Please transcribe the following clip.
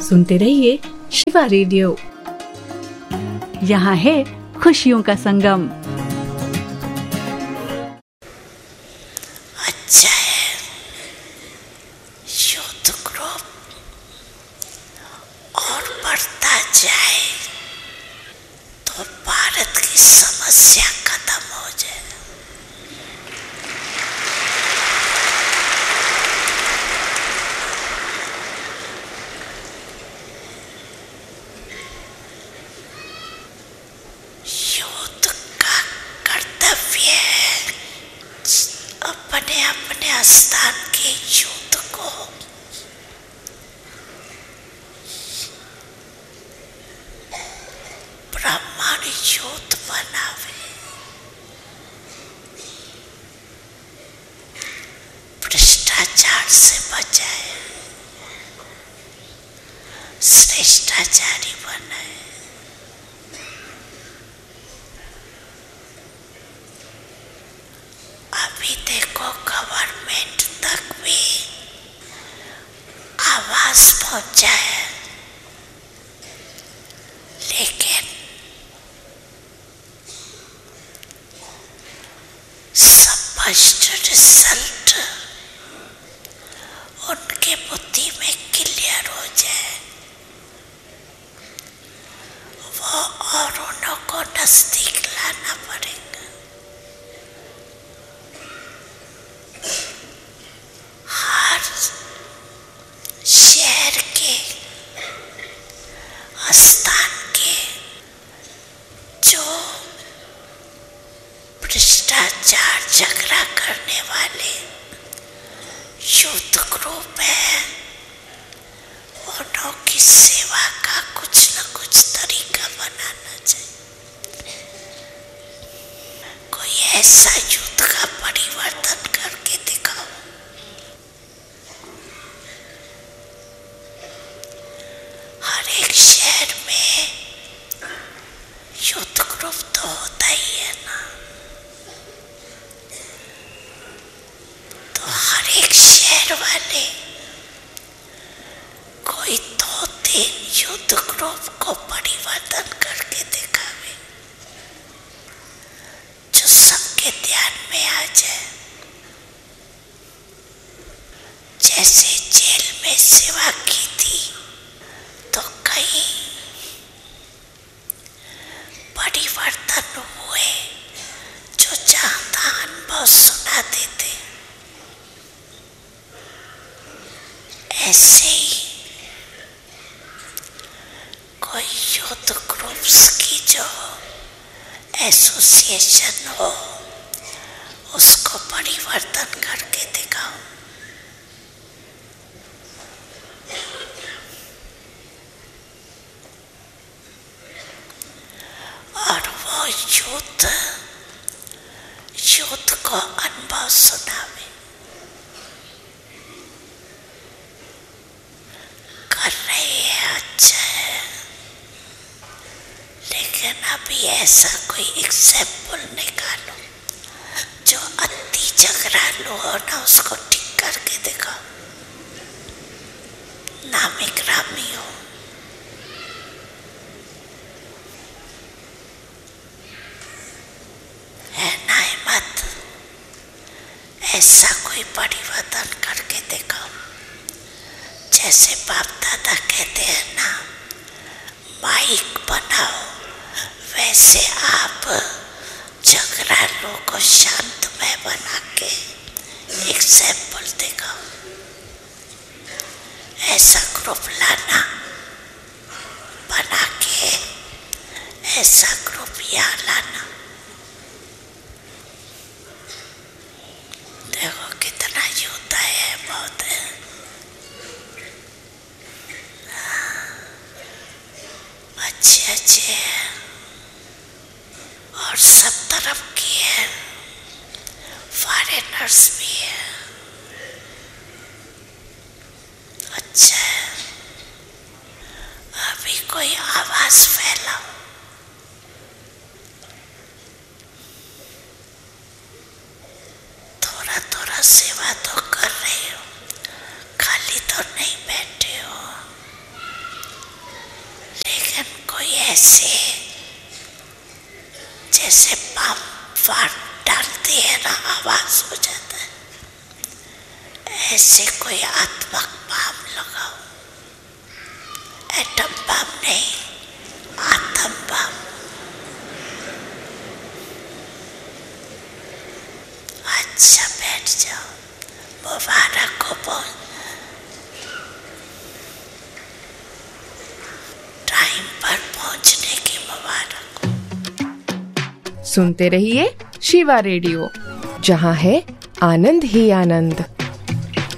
सुनते रहिए शिवा रेडियो। यहाँ है खुशियों का संगम। अच्छा है यूथ ग्रुप और बढ़ता जाए तो भारत की समस्या खत्म हो जाए। यूथ का कर्तव्य है अपने अपने स्थान के यूथ को ब्राह्मण यूथ बनावे, भ्रष्टाचार से बचाए, श्रेष्ठाचारी बनाए। अभी देखो गवर्नमेंट तक भी आवाज पहुंचा है, लेकिन स्पष्ट रिजल्ट उनके बुद्धि में क्लियर हो जाए वो और उन्हों को नजदीक लाना पड़ेगा। हर शहर के स्थान के जो भ्रष्टाचार झगड़ा करने वाले यूथ ग्रुप है, उन्हों की सेवा का कुछ न कुछ तरीका बनाना चाहिए। कोई ऐसा यूथ का परिवर्तन करके दिखाओ। हर एक शहर में यूथ ग्रुप तो होता ही है ना, तो हर एक शहर वाले कोई 2-3 यूथ ग्रुप को परिवर्तन करके दिखावे जो सबके ध्यान में आ जाए। जैसे जेल में सेवा की थी तो कई परिवर्तन हुए जो चाहता अनुभव सुना देते। ऐसे ही कोई यूथ ग्रुप्स की जो एसोसिएशन हो उसको परिवर्तन करके दिखाओ। और वो यूथ को अनुभव सुनावे। कर रहे हैं अच्छा है, लेकिन अभी ऐसा कोई एग्जाम्पल निकालो जो अति झगड़ालू हो ना, उसको ठीक करके दिखाओ, नामी ग्रामी हो। है ना हिम्मत? ऐसा कोई परिवर्तन करके दिखाओ। जैसे बाप दादा कहते हैं ना, माइक बनाओ, वैसे आप झगड़ालू को शांतमय बना के एग्जाम्पल दिखाओ। ऐसा ग्रुप लाना बना के, ऐसा ग्रुप यहाँ लाना। देखो कितना यूथ है, बहुत है। अच्छे अच्छे हैं और सब तरफ की है, फॉरेनर्स भी है। अच्छा है, अभी कोई आवाज फैलाओ। थोड़ा थोड़ा सेवा तो कर रहे हो, खाली तो नहीं बैठे हो। जैसे बम फाड़ डालती है ना, आवाज हो जाता है, ऐसे कोई आत्मक बम लगाओ। एटम बम नहीं, आत्म बम। अच्छा बैठ जाओ, मुबारक हो, टाइम पर पहुंचने की मुबारक हो। सुनते रहिए शिवा रेडियो, जहां है आनंद ही आनंद।